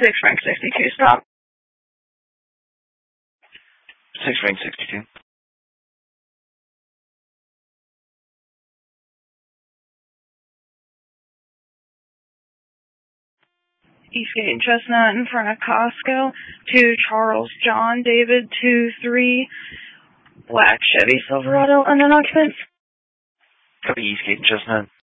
6 rank 62, stop. 6 rank 62. Eastgate Chestnut in front of Costco. 2 Charles John David 2-3 black Chevy Silverado unknown occupants. Copy Eastgate Chestnut.